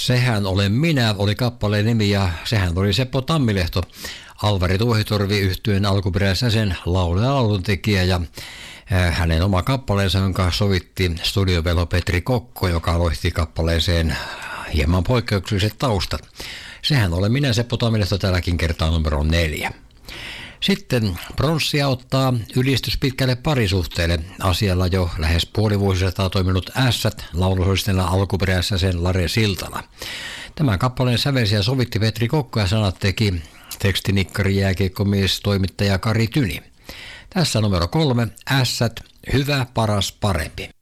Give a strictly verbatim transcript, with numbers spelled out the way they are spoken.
Sehän olen minä oli kappaleen nimi ja sehän oli Seppo Tammilehto, Alvari Tuohitorvi yhtyeen alkuperäisen sen laulu- ja lauluntekijä ja hänen oma kappaleensa, jonka sovitti studiovelo Petri Kokko, joka aloitti kappaleeseen hieman poikkeukselliset taustat. Sehän olen minä, Seppo Tammilehto, tälläkin kertaa numero neljä. Sitten pronssia ottaa ylistys pitkälle parisuhteelle. Asialla jo lähes puoli vuosisataa toiminut ässät laulusolistena alkuperäisessä sen Lare Siltala. Tämän kappaleen sävelsi ja sovitti Petri Kokko ja sanat teki tekstinikkari, jääkiekkomies, toimittaja Kari Tyni. Tässä numero kolme, ässät, hyvä, paras, parempi.